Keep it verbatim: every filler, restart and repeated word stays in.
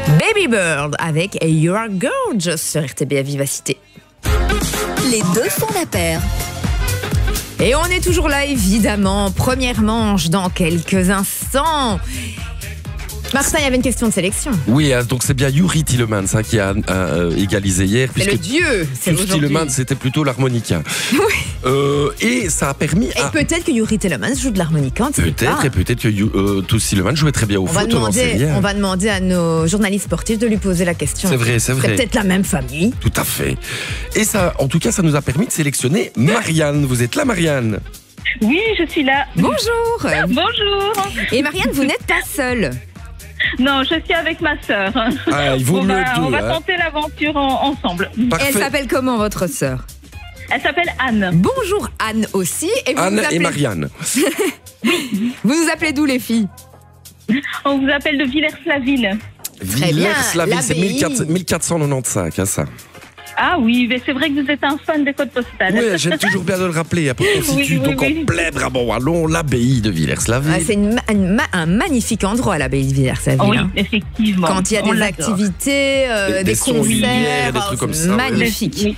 Baby Bird avec You Are Gorgeous sur R T B à Vivacité. Les deux font la paire. Et on est toujours là, évidemment. Première manche dans quelques instants. Martin, il y avait une question de sélection. Oui, donc c'est bien Yuri Tillemans hein, qui a euh, égalisé hier. C'est le dieu, c'est Yuri Tillemans, c'était plutôt l'harmonica. Oui. Euh, et ça a permis Et à... peut-être que Yuri Tillemans joue de l'harmonica, on ne sait Peut-être, pas. et peut-être que euh, Tous Tillemans jouait très bien au On va, foot, on n'en sait demander, rien. on va demander à nos journalistes sportifs de lui poser la question. C'est vrai, c'est vrai. C'est peut-être la même famille. Tout à fait. Et ça, en tout cas, ça nous a permis de sélectionner Marianne. Vous êtes là, Marianne? Oui, je suis là. Bonjour. Bonjour. Et Marianne, vous n'êtes pas seule. Non, je suis avec ma sœur. Ah, il vaut on mieux va, deux. on va hein. tenter l'aventure en- ensemble. Parfait. Elle s'appelle comment, votre sœur? Elle s'appelle Anne. Bonjour Anne aussi. Et vous Anne nous et appelez... Marianne. Vous nous appelez d'où, les filles? On vous appelle de Villers-la-Ville. Très bien, Villers-la-Ville, c'est l'abbaye. mille quatre cent quatre-vingt-quinze, hein, ça. Ah oui, mais c'est vrai que vous êtes un fan des codes postales. Oui, j'aime toujours bien de le rappeler. Après, on se situe Oui, oui, donc oui. en plein Brabant-Wallon, l'abbaye de Villers-la-Ville. Ah, c'est une ma- une ma- un magnifique endroit, l'abbaye de Villers-la-Ville. Oui, hein. effectivement. Quand il y a On des l'adore. activités, euh, Des- des, des sons concerts, lumière, des trucs oh, comme c'est ça, ouais. magnifique. Oui.